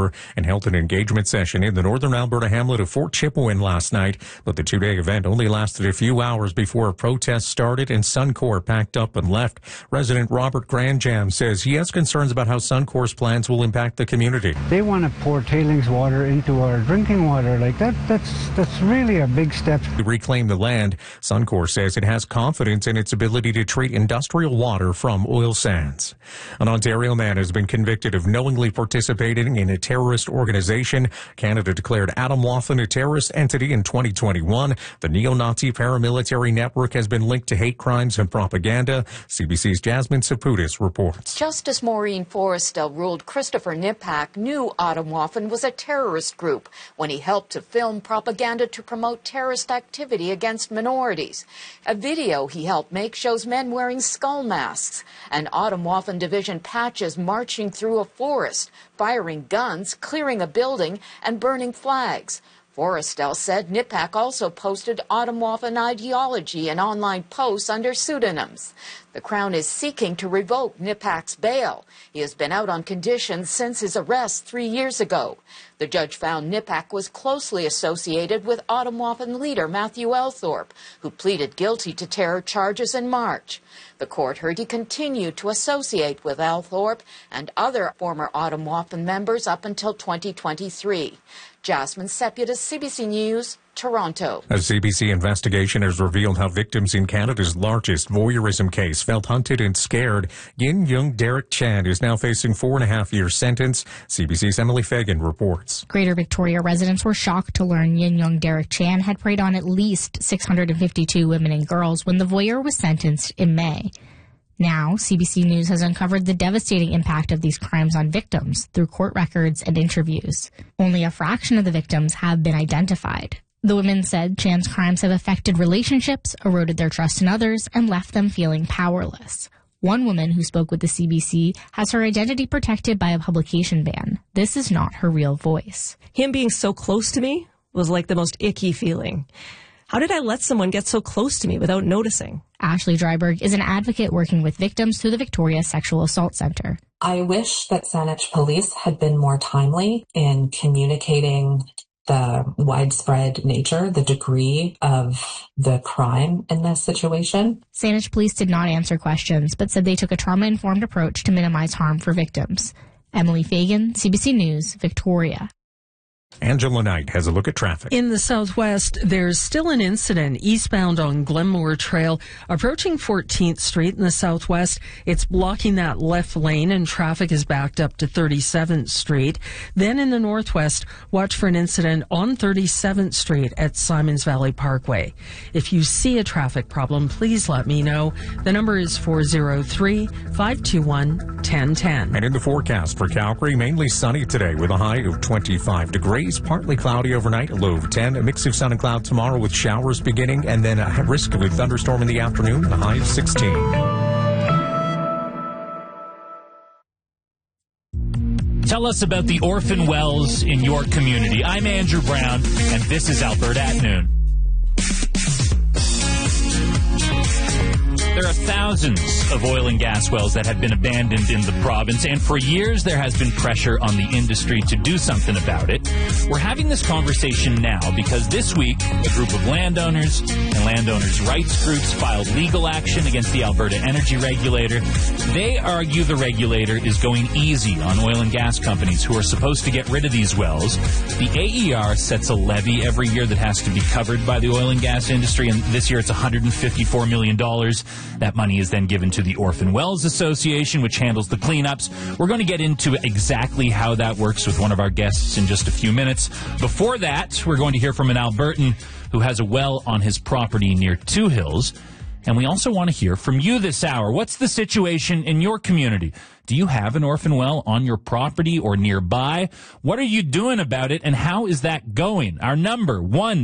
October and held an engagement session in the northern Alberta hamlet of Fort Chipewyan last night. But the two-day event only lasted a few hours before a protest started and Suncor packed up and left. Resident Robert Granjam says he has concerns about how Suncor's plans will impact the community. They want to pour tailings water into our drinking water like that. That's really a big step. To reclaim the land, Suncor says it has confidence in its ability to treat industrial water from oil sands. An Ontario man has been convicted of knowingly participating in a terrorist organization. Canada declared Atomwaffen a terrorist entity in 2021. The neo-Nazi paramilitary network has been linked to hate crimes and propaganda. CBC's Jasmine Saputis reports. Justice Maureen Forrestal ruled Christopher Nipak knew Atomwaffen was a terrorist group when he helped to film propaganda to promote terrorist activity against minorities. A video he helped make shows men wearing skull masks and Atomwaffen division patches marching through a forest, firing guns, clearing a building, and burning flags. Forrestal said Nipak also posted Atomwaffen ideology in online posts under pseudonyms. The Crown is seeking to revoke Nipak's bail. He has been out on conditions since his arrest 3 years ago. The judge found Nipak was closely associated with Atomwaffen leader Matthew Althorpe, who pleaded guilty to terror charges in March. The court heard he continued to associate with Althorpe and other former Atomwaffen members up until 2023. Jasmine Saputis, CBC News, Toronto. A CBC investigation has revealed how victims in Canada's largest voyeurism case felt hunted and scared. Yin Young Derek Chan is now facing 4.5-year sentence. CBC's Emily Fagan reports. Greater Victoria residents were shocked to learn Yin Young Derek Chan had preyed on at least 652 women and girls when the voyeur was sentenced in May. Now, CBC News has uncovered the devastating impact of these crimes on victims through court records and interviews. Only a fraction of the victims have been identified. The women said Chan's crimes have affected relationships, eroded their trust in others, and left them feeling powerless. One woman who spoke with the CBC has her identity protected by a publication ban. This is not her real voice. Him being so close to me was like the most icky feeling. How did I let someone get so close to me without noticing? Ashley Dryberg is an advocate working with victims through the Victoria Sexual Assault Centre. I wish that Saanich Police had been more timely in communicating the widespread nature, the degree of the crime in this situation. Saanich Police did not answer questions, but said they took a trauma-informed approach to minimize harm for victims. Emily Fagan, CBC News, Victoria. Angela Knight has a look at traffic. In the southwest, there's still an incident eastbound on Glenmore Trail approaching 14th Street in the southwest. It's blocking that left lane and traffic is backed up to 37th Street. Then in the northwest, watch for an incident on 37th Street at Simons Valley Parkway. If you see a traffic problem, please let me know. The number is 403-521-1010. And in the forecast for Calgary, mainly sunny today with a high of 25 degrees. Partly cloudy overnight, a low of 10. A mix of sun and cloud tomorrow with showers beginning, and then a risk of a thunderstorm in the afternoon, a high of 16. Tell us about the orphan wells in your community. I'm Andrew Brown, and this is Alberta at Noon. There are thousands of oil and gas wells that have been abandoned in the province, and for years there has been pressure on the industry to do something about it. We're having this conversation now because this week a group of landowners and landowners' rights groups filed legal action against the Alberta Energy Regulator. They argue the regulator is going easy on oil and gas companies who are supposed to get rid of these wells. The AER sets a levy every year that has to be covered by the oil and gas industry, and this year it's $154 million. That money is then given to the Orphan Wells Association, which handles the cleanups. We're going to get into exactly how that works with one of our guests in just a few minutes. Before that, we're going to hear from an Albertan who has a well on his property near Two Hills. And we also want to hear from you this hour. What's the situation in your community? Do you have an orphan well on your property or nearby? What are you doing about it, and how is that going? Our number,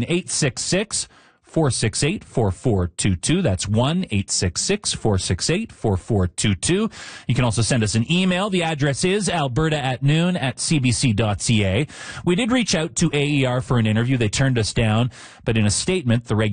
1-866-468-4422. That's 1-866-468-4422. You can also send us an email. The address is alberta@noon@cbc.ca. We did reach out to AER for an interview. They turned us down, but in a statement, the